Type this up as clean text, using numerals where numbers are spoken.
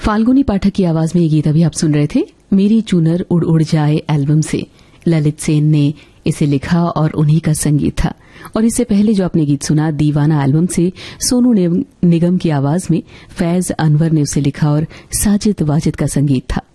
फाल्गुनी पाठक की आवाज में ये गीत अभी आप सुन रहे थे। मेरी चूनर उड़ उड़ जाए एल्बम से ललित सेन ने इसे लिखा और उन्हीं का संगीत था। और इससे पहले जो आपने गीत सुना दीवाना एल्बम से सोनू निगम की आवाज में फैज अनवर ने उसे लिखा और साजिद वाजिद का संगीत था।